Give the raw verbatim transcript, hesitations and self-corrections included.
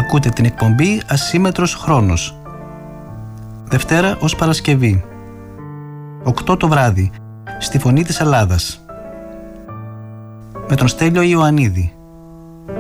Ακούτε την εκπομπή Ασύμετρος Χρόνος. Δευτέρα ως Παρασκευή, οκτώ το βράδυ, στη Φωνή της Ελλάδας, με τον Στέλιο Ιωαννίδη.